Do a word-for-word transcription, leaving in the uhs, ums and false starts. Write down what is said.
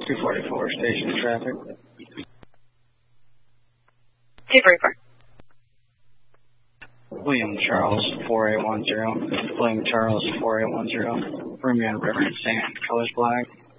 two forty-four, station traffic. two forty-four. William Charles, four eight one zero. William Charles, four eight one zero. Room and reference stand, colors black.